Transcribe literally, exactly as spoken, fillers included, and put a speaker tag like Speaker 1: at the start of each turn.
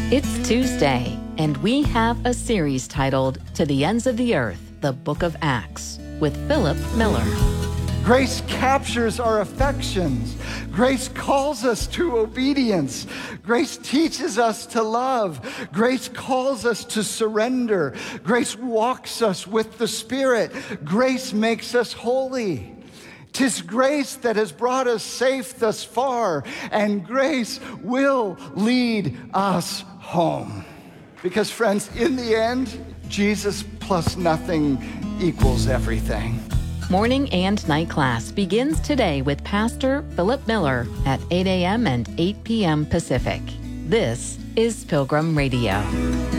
Speaker 1: It's Tuesday, and we have a series titled To the Ends of the Earth, the Book of Acts, with Philip Miller.
Speaker 2: Grace captures our affections. Grace calls us to obedience. Grace teaches us to love. Grace calls us to surrender. Grace walks us with the Spirit. Grace makes us holy. 'Tis grace that has brought us safe thus far, and grace will lead us home. Because, friends, in the end, Jesus plus nothing equals everything.
Speaker 1: Morning and night class begins today with Pastor Philip Miller at eight a.m. and eight p.m. Pacific. This is Pilgrim Radio.